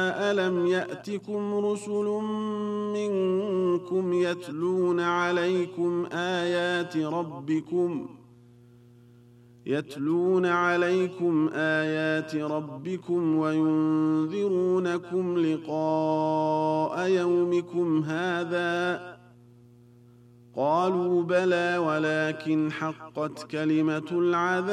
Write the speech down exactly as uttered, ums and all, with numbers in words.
ألم يأتكم رسل منكم يتلون عليكم آيات ربكم يتلون عليكم آيات ربكم وينذرونكم لقاء يومكم هذا قالوا بلى ولكن حقت كلمة العذاب